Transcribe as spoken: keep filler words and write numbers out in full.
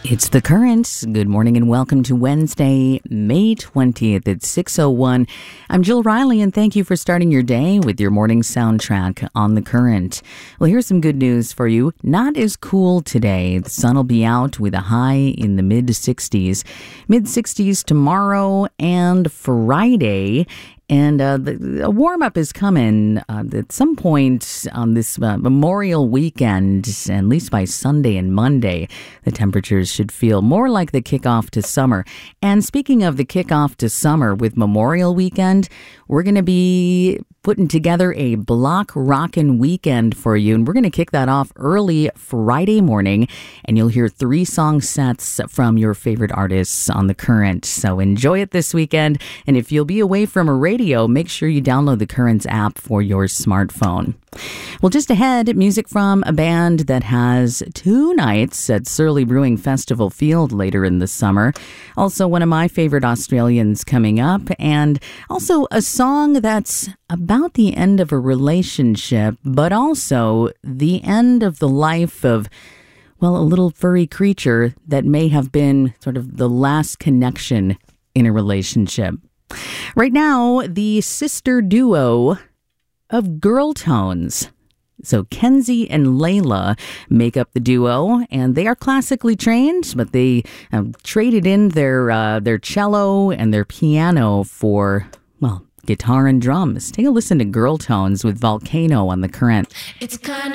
It's The Current. Good morning and welcome to Wednesday, May twentieth at six oh one. I'm Jill Riley and thank you for starting your day with your morning soundtrack on The Current. Well, here's some good news for you. Not as cool today. The sun will be out with a high in the mid sixties. mid sixties tomorrow and Friday. And uh, the, a warm-up is coming uh, at some point on this uh, Memorial weekend, at least by Sunday and Monday. The temperatures should feel more like the kickoff to summer. And speaking of the kickoff to summer with Memorial Weekend, we're going to be putting together a block rockin' weekend for you. And we're going to kick that off early Friday morning. And you'll hear three song sets from your favorite artists on The Current. So enjoy it this weekend. And if you'll be away from a radio, make sure you download the Currents app for your smartphone. Well, just ahead, music from a band that has two nights at Surly Brewing Festival Field later in the summer. Also, one of my favorite Australians coming up. And also a song that's about the end of a relationship, but also the end of the life of, well, a little furry creature that may have been sort of the last connection in a relationship. Right now, the sister duo of Girl Tones. So Kenzie and Layla make up the duo, and they are classically trained, but they um, traded in their uh, their cello and their piano for, well, guitar and drums. Take a listen to Girl Tones with Volcano on The Current. It's kind